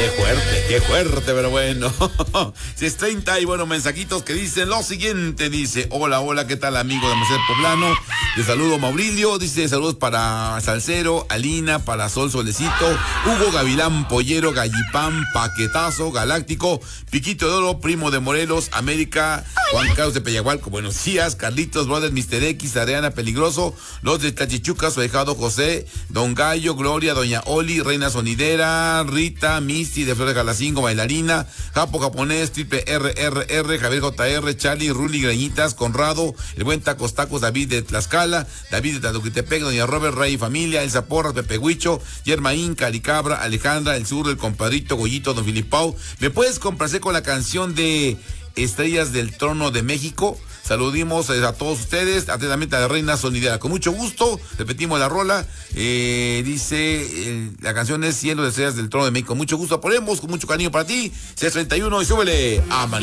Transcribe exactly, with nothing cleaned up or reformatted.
Qué fuerte, qué fuerte, pero bueno. Si es treinta y bueno, mensajitos que dicen lo siguiente, dice, hola, hola, ¿qué tal, amigo de Merced Poblano? De saludo Maurilio, dice saludos para Salcero, Alina, para Sol Solecito, Hugo Gavilán, Pollero, Gallipán, Paquetazo, Galáctico, Piquito de Oro, Primo de Morelos, América, Juan Carlos de Peyagualco, buenos días, Carlitos, Brothers, mister X, Adriana Peligroso, los de Tachichuca, su dejado José, Don Gallo, Gloria, Doña Oli, Reina Sonidera, Rita, Misty de Flores Galacingo, Bailarina, Japo Japonés, Triple R R R, Javier J R, Charlie, Ruli, Greñitas, Conrado, el buen Tacos Tacos, David de Tlaxcala, David de Tatuquitepec, Doña Robert, Rey y Familia, Elsa Porras, Pepe Huicho, Yermaín, Calicabra, Alejandra, El Sur, el compadrito, Goyito, Don Filipao. ¿Me puedes complacer con la canción de Estrellas del Trono de México? Saludimos a todos ustedes, atentamente a la Reina Sonidera. Con mucho gusto, repetimos la rola. Eh, dice, eh, la canción es Cielo de Estrellas del Trono de México. Con mucho gusto, ponemos con mucho cariño para ti. C treinta y uno y súbele a Maná.